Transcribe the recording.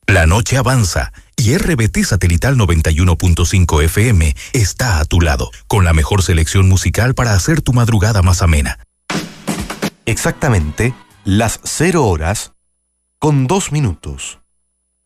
La noche avanza y RBT Satelital 91.5 FM está a tu lado, con la mejor selección musical para hacer tu madrugada más amena. Exactamente las 0 horas con 2 minutos.